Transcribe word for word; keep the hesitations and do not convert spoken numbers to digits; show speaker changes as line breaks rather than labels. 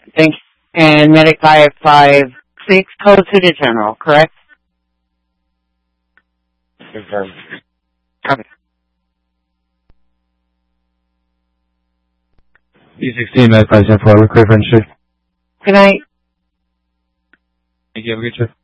Thanks. And Medic five five six, code to the general, correct?
Confirm.
Okay.
B sixteen, Medic five seven four, clear for entry.
Good night.
Thank you, have a good trip.